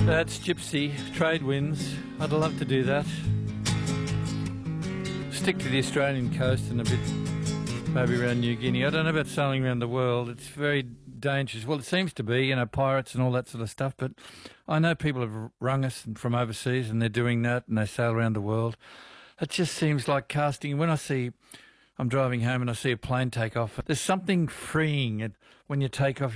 That's Gypsy, trade winds. I'd love to do that. Stick to the Australian coast and a bit maybe around New Guinea. I don't know about sailing around the world. It's very dangerous. Well, it seems to be, pirates and all that sort of stuff, but I know people have rung us from overseas and they're doing that and they sail around the world. It just seems like casting. When I'm driving home and I see a plane take off, there's something freeing when you take off.